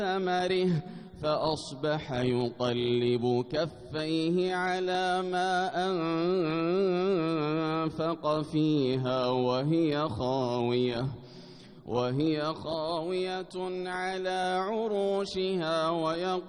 ثمره فأصبح يقلب كفيه على ما أنفق فيها وهي خاوية على عروشها ويقول